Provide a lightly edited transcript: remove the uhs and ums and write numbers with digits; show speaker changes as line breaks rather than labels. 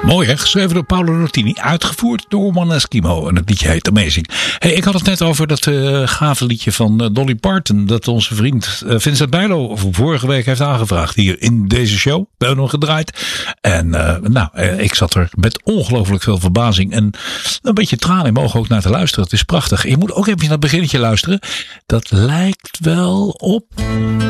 Mooi hè, geschreven door Paolo Nutini, uitgevoerd door Man Eskimo en het liedje heet Amazing. Hey, ik had het net over dat gave liedje van Dolly Parton dat onze vriend Vincent Bijlo vorige week heeft aangevraagd hier in deze show. We hebben hem gedraaid en ik zat er met ongelooflijk veel verbazing en een beetje tranen in mijn ogen ook naar te luisteren. Het is prachtig. Je moet ook even naar het beginnetje luisteren. Dat lijkt wel op